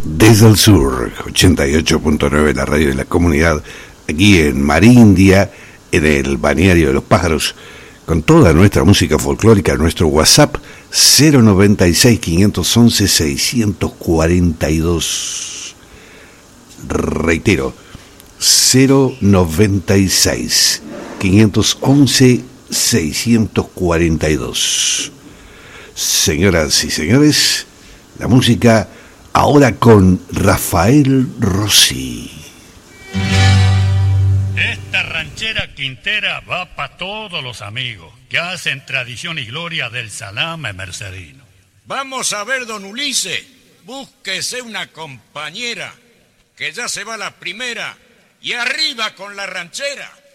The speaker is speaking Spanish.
Desde el sur, 88.9, la radio de la comunidad, aquí en Marindia, en el Balneario de los Pájaros, con toda nuestra música folclórica, nuestro WhatsApp 096-511-642. Reitero, 096-511-642. Señoras y señores, la música ahora con Rafael Rossi. Esta ranchera quintera va para todos los amigos que hacen tradición y gloria del salame mercedino. Vamos a ver, don Ulises, búsquese una compañera, que ya se va la primera, y arriba con la ranchera.